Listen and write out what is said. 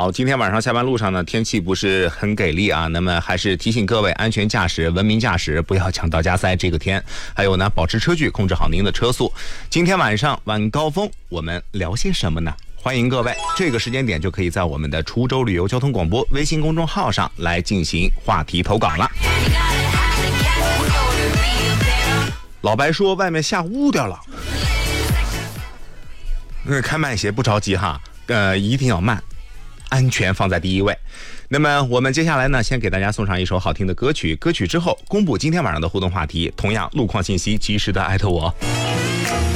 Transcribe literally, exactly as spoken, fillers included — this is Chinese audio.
好，今天晚上下班路上呢，天气不是很给力啊，那么还是提醒各位安全驾驶、文明驾驶，不要抢道加塞这个天。还有呢，保持车距，控制好您的车速。今天晚上晚高峰，我们聊些什么呢？欢迎各位，这个时间点就可以在我们的滁州旅游交通广播微信公众号上来进行话题投稿了。老白说外面下雾掉了，呃，开慢些，不着急哈，呃，一定要慢，安全放在第一位。那么我们接下来呢，先给大家送上一首好听的歌曲，歌曲之后公布今天晚上的互动话题，同样路况信息及时的艾特我。